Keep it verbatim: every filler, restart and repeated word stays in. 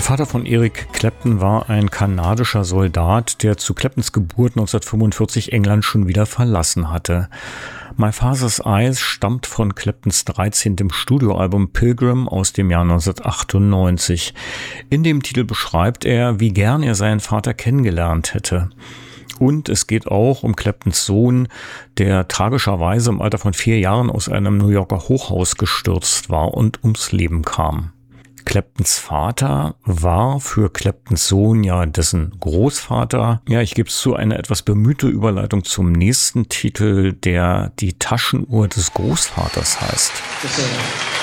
Der Vater von Eric Clapton war ein kanadischer Soldat, der zu Claptons Geburt neunzehnhundertfünfundvierzig England schon wieder verlassen hatte. My Father's Eyes stammt von Claptons dreizehnten Studioalbum Pilgrim aus dem Jahr neunzehnhundertachtundneunzig. In dem Titel beschreibt er, wie gern er seinen Vater kennengelernt hätte. Und es geht auch um Claptons Sohn, der tragischerweise im Alter von vier Jahren aus einem New Yorker Hochhaus gestürzt war und ums Leben kam. Claptons Vater war für Claptons Sohn ja dessen Großvater. Ja, ich gebe es zu, eine etwas bemühte Überleitung zum nächsten Titel, der Die Taschenuhr des Großvaters heißt. Das